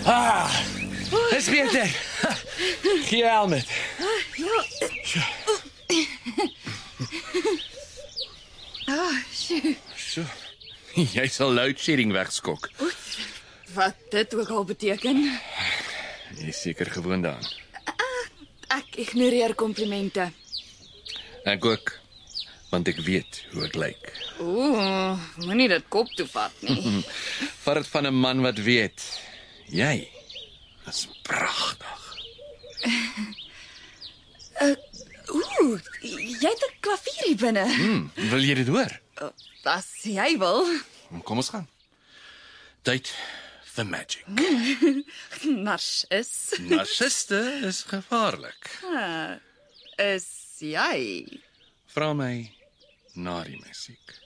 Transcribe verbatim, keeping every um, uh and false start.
Ah, dis beter. Gee jou helmet. Ah, sjoe. So, jy sal loadshedding wegskok. Wat dit ook al beteken. Jy is seker gewoond daaraan. Ek ignoreer komplimente. Ek ook, want ek weet hoe ek lyk. Ooh, moenie dit kop toe vat nie. Vat dit van 'n man wat weet. Jy is pragtig. Ooh, jy het 'n klavier hier binne. Hmm, wil jy dit hoor? As jy wil. Kom ons gaan. Tyd vir magic. Narcis. Narciste is gevaarlik. Is jy? Vra my na die musiek.